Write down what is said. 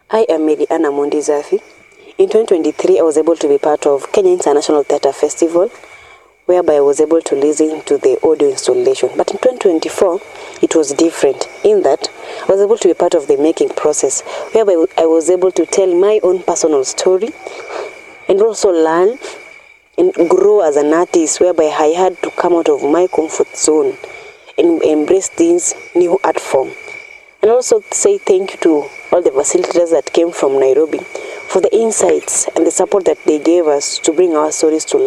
I am Mary-Anna Mondi Zafi. In 2023, I was able to be part of Kenya International Theatre Festival, whereby I was able to listen to the audio installation. But in 2024, it was different in that I was able to be part of the making process, whereby I was able to tell my own personal story and also learn and grow as an artist, whereby I had to come out of my comfort zone and embrace this new art form. And also say thank you to all the facilitators that came from Nairobi for the insights and the support that they gave us to bring our stories to life.